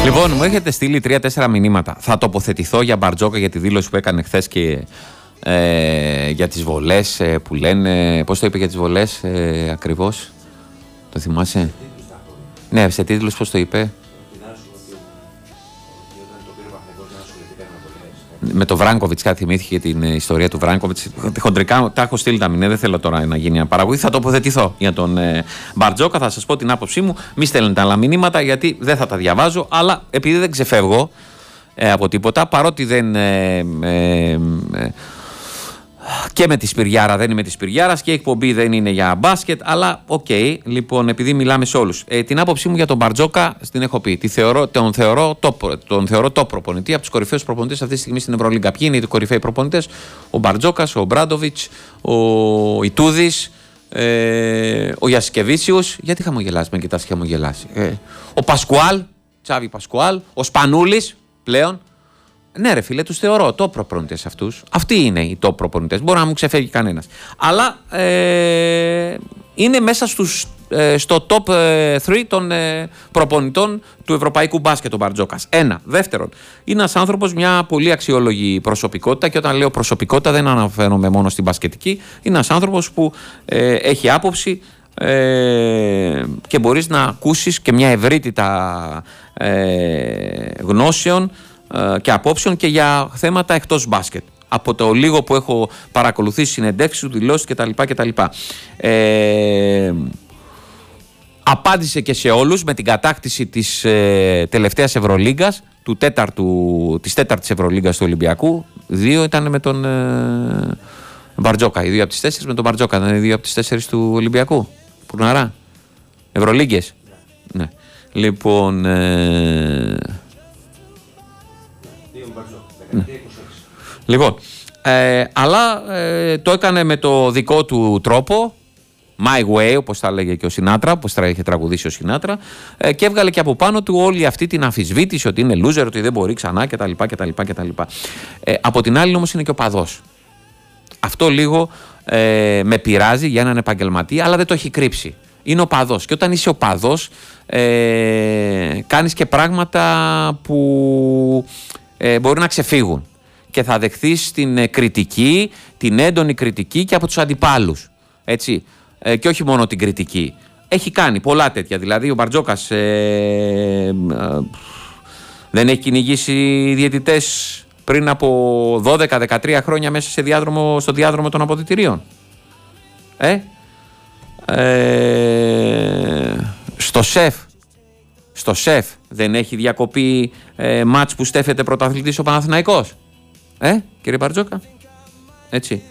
Λοιπόν, μου έχετε στείλει 3-4 μηνύματα. Θα τοποθετηθώ για Μπαρτζόκα για τη δήλωση που έκανε χθες και για τις βολές που λένε. Πώς το είπε για τις βολές ακριβώς? Το θυμάσαι? Ναι, σε τίτλους πώς το είπε? Με το Βράνκοβιτς, κάτι θυμήθηκε την ιστορία του Βράνκοβιτς. Χοντρικά τα έχω στείλει τα μηνύματα, δεν θέλω τώρα να γίνει παραγωγή. Θα τοποθετηθώ για τον Μπαρτζόκα, θα σας πω την άποψή μου. Μη στέλνετε άλλα μηνύματα γιατί δεν θα τα διαβάζω, αλλά επειδή δεν ξεφεύγω από τίποτα, παρότι δεν. Και με τη Σπυριάρα δεν είμαι τη Σπυριάρα και η εκπομπή δεν είναι για μπάσκετ, αλλά οκ, λοιπόν, επειδή μιλάμε σε όλους. Την άποψή μου για τον Μπαρτζόκα την έχω πει. Τον θεωρώ top προπονητή, από τους κορυφαίους προπονητές αυτή τη στιγμή στην Ευρωλίγκα. Ποιοι είναι οι κορυφαίοι προπονητές? Ο Μπαρτζόκας, ο Μπράντοβιτς, ο Ιτούδης, ο Γιασκεβίτσιους. Γιατί χαμογελάς, με κοιτάς και χαμογελάς? Ο Πασκουάλ, Τσάβη Πασκουάλ, ο Σπανούλης πλέον. Ναι, ρε φίλε, τους θεωρώ top προπονητές αυτούς. Αυτοί είναι οι top προπονητές. Μπορεί να μου ξεφεύγει κανένας. Αλλά είναι μέσα στο top 3 των προπονητών του ευρωπαϊκού μπάσκετ ο Μπαρτζόκας. Ένα. Δεύτερον, είναι ένας άνθρωπος μια πολύ αξιόλογη προσωπικότητα, και όταν λέω προσωπικότητα δεν αναφέρομαι μόνο στην μπασκετική. Είναι ένας άνθρωπος που έχει άποψη και μπορείς να ακούσεις και μια ευρύτητα γνώσεων και απόψεων και για θέματα εκτός μπάσκετ. Από το λίγο που έχω παρακολουθήσει συνεντεύξεις του, δηλώσεις κτλ. Απάντησε και σε όλους με την κατάκτηση της τελευταίας Ευρωλίγκας, της τέταρτης Ευρωλίγκας του Ολυμπιακού. 2 ήταν με τον Μπαρτζόκα. Οι 2 από τις 4 με τον Μπαρτζόκα. Ήταν οι 2 από τις 4 του Ολυμπιακού. Πουρναρά. Ευρωλίγκες. Ναι. Λοιπόν. Λοιπόν, αλλά το έκανε με το δικό του τρόπο, my way, όπως θα έλεγε και ο Σινάτρα, όπως είχε τραγουδήσει ο Σινάτρα, και έβγαλε και από πάνω του όλη αυτή την αμφισβήτηση ότι είναι loser, ότι δεν μπορεί ξανά κτλ. Από την άλλη όμως είναι και ο παδός. Αυτό λίγο με πειράζει για έναν επαγγελματία, αλλά δεν το έχει κρύψει. Είναι ο παδός, και όταν είσαι ο παδός κάνεις και πράγματα που μπορεί να ξεφύγουν και θα δεχθείς την κριτική, την έντονη κριτική και από τους αντιπάλους, έτσι, και όχι μόνο την κριτική. Έχει κάνει πολλά τέτοια, δηλαδή ο Μπαρτζόκας δεν έχει κυνηγήσει διαιτητές πριν από 12-13 χρόνια μέσα στο διάδρομο των αποδυτηρίων. Στο ΣΕΦ δεν έχει διακοπεί μάτς που στέφεται πρωταθλητής ο Παναθηναϊκός? Κύριε Μπαρτζόκα, έτσι.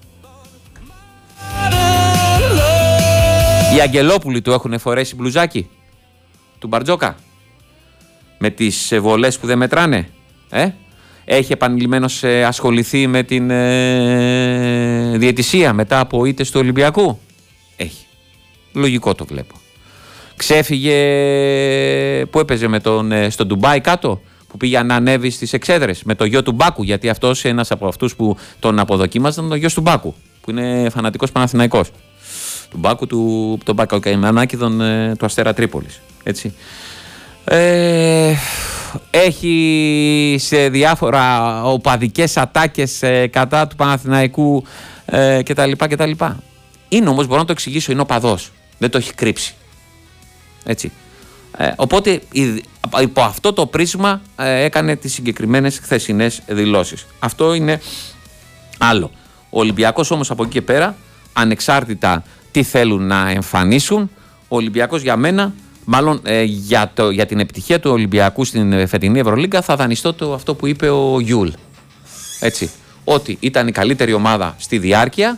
Οι Αγγελόπουλοι του έχουν φορέσει μπλουζάκι του Μπαρτζόκα με τις βολές που δεν μετράνε? Έχει επανειλημμένως ασχοληθεί με την διαιτησία μετά από ήττες του Ολυμπιακού? Έχει. Λογικό το βλέπω. Ξέφυγε που έπαιζε στο Ντουμπάι κάτω, που πήγε να ανέβει στις εξέδρες με το γιο του Μπάκου, γιατί αυτός ένας από αυτούς που τον αποδοκίμαζαν ήταν ο γιος του Μπάκου, που είναι φανατικός Παναθηναϊκός. Του Μπάκου, τον Μπακοκαϊμανάκηδον του Αστέρα Τρίπολης. Έτσι. Έχει σε διάφορα οπαδικές ατάκες κατά του Παναθηναϊκού κτλ. Είναι όμως, μπορώ να το εξηγήσω, είναι οπαδός. Δεν το έχει κρύψει. Έτσι. Οπότε υπό αυτό το πρίσμα έκανε τις συγκεκριμένες χθεσινές δηλώσεις. Αυτό είναι άλλο. Ο Ολυμπιακός όμως από εκεί και πέρα, ανεξάρτητα τι θέλουν να εμφανίσουν, ο Ολυμπιακός για μένα, μάλλον για την επιτυχία του Ολυμπιακού στην φετινή Ευρωλίγκα, θα δανειστώ αυτό που είπε ο Γιούλ. Έτσι. Ότι ήταν η καλύτερη ομάδα στη διάρκεια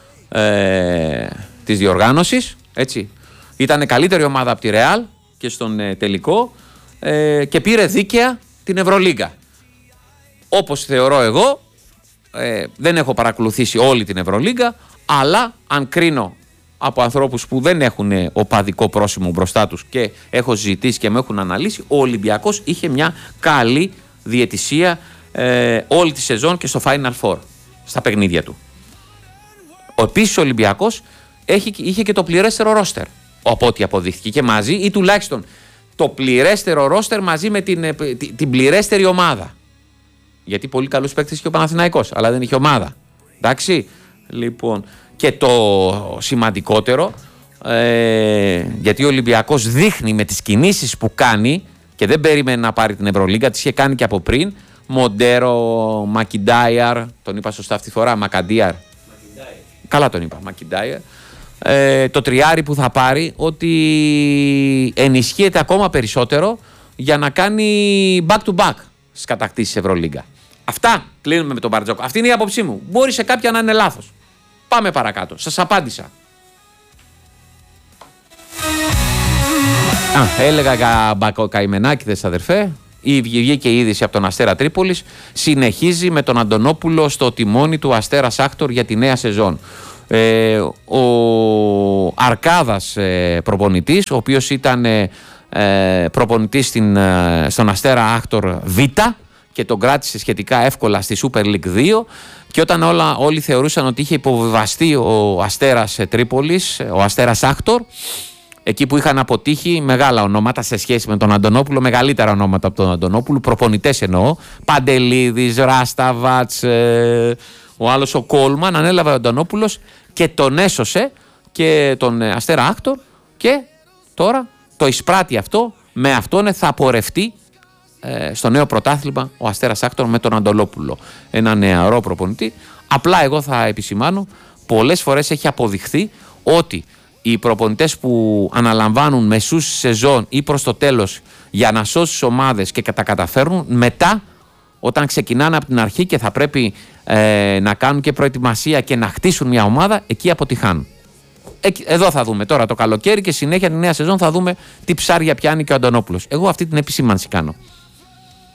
της διοργάνωσης. Έτσι. Ήταν καλύτερη ομάδα από τη Ρεάλ και στον τελικό και πήρε δίκαια την Ευρωλίγκα. Όπως θεωρώ εγώ, δεν έχω παρακολουθήσει όλη την Ευρωλίγκα, αλλά αν κρίνω από ανθρώπους που δεν έχουν οπαδικό πρόσημο μπροστά τους και έχω συζητήσει και με έχουν αναλύσει, ο Ολυμπιακός είχε μια καλή διαιτησία όλη τη σεζόν και στο Final Four, στα παιχνίδια του. Επίσης ο Ολυμπιακός είχε και το πληρέστερο ρόστερ, από ό,τι αποδείχθηκε, και μαζί ή τουλάχιστον το πληρέστερο ρόστερ μαζί με την πληρέστερη ομάδα. Γιατί πολύ καλούς παίκτες είχε ο Παναθηναϊκός, αλλά δεν είχε ομάδα. Εντάξει. Λοιπόν, και το σημαντικότερο, γιατί ο Ολυμπιακός δείχνει με τις κινήσεις που κάνει και δεν περίμενε να πάρει την Ευρωλίγκα, τις είχε κάνει και από πριν. Μοντέρο, Μακιντάιαρ, τον είπα σωστά αυτή τη φορά, Μακαντίαρ. Καλά τον είπα, Μακιντάιαρ. Το τριάρι που θα πάρει, ότι ενισχύεται ακόμα περισσότερο για να κάνει back to back στις κατακτήσεις Ευρωλίγκα. Αυτά κλείνουμε με τον Μπαρτζόκα. Αυτή είναι η άποψή μου. Μπορεί σε κάποια να είναι λάθος. Πάμε παρακάτω. Σας απάντησα. Έλεγα για μπακοκαημενάκηδες, αδερφέ. Βγήκε η είδηση από τον Αστέρα Τρίπολης. Συνεχίζει με τον Αντωνόπουλο στο τιμόνι του Αστέρα Άκτορ για τη νέα σεζόν. Ο Αρκάδας προπονητής, ο οποίος ήταν προπονητής στον Αστέρα Άκτορ Β και τον κράτησε σχετικά εύκολα στη Super League 2, και όταν όλοι θεωρούσαν ότι είχε υποβιβαστεί ο Αστέρας Τρίπολης, ο Αστέρας Άκτορ, εκεί που είχαν αποτύχει μεγάλα ονόματα σε σχέση με τον Αντωνόπουλο, μεγαλύτερα ονόματα από τον Αντωνόπουλο, προπονητές εννοώ, Παντελίδης, Ράσταβατς, ο άλλος ο Κόλμαν, ανέλαβε ο Αντωνόπουλος και τον έσωσε και τον Αστέρα Άκτορ, και τώρα το εισπράττει αυτό, με αυτόν θα πορευτεί στο νέο πρωτάθλημα ο Αστέρας Άκτορ με τον Αντωνόπουλο. Ένα νεαρό προπονητή. Απλά εγώ θα επισημάνω, πολλές φορές έχει αποδειχθεί ότι οι προπονητές που αναλαμβάνουν μεσούς σεζόν ή προς το τέλος για να σώσουν τις ομάδες και τα καταφέρνουν, μετά όταν ξεκινάνε από την αρχή και θα πρέπει να κάνουν και προετοιμασία και να χτίσουν μια ομάδα, εκεί αποτυχάνουν. Εδώ θα δούμε τώρα το καλοκαίρι και συνέχεια τη νέα σεζόν θα δούμε τι ψάρια πιάνει και ο Αντωνόπουλος. Εγώ αυτή την επισήμανση κάνω.